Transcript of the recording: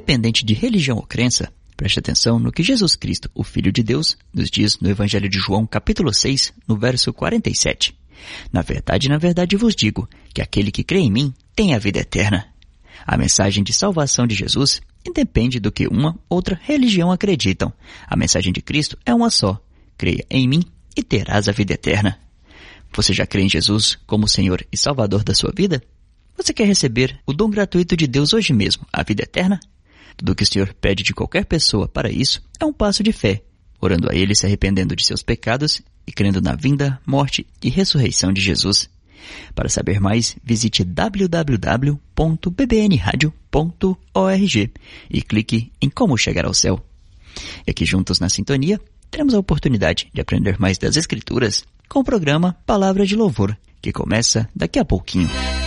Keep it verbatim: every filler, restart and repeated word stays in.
independente de religião ou crença, preste atenção no que Jesus Cristo, o Filho de Deus, nos diz no Evangelho de João, capítulo seis, no verso quarenta e sete. Na verdade, na verdade vos digo, que aquele que crê em mim tem a vida eterna. A mensagem de salvação de Jesus independe do que uma ou outra religião acreditam. A mensagem de Cristo é uma só. Creia em mim e terás a vida eterna. Você já crê em Jesus como Senhor e Salvador da sua vida? Você quer receber o dom gratuito de Deus hoje mesmo, a vida eterna? Tudo o que o Senhor pede de qualquer pessoa para isso é um passo de fé, orando a Ele, se arrependendo de seus pecados e crendo na vinda, morte e ressurreição de Jesus. Para saber mais, visite w w w ponto b b n radio ponto org e clique em Como Chegar ao Céu. E aqui juntos na sintonia, teremos a oportunidade de aprender mais das Escrituras com o programa Palavra de Louvor, que começa daqui a pouquinho.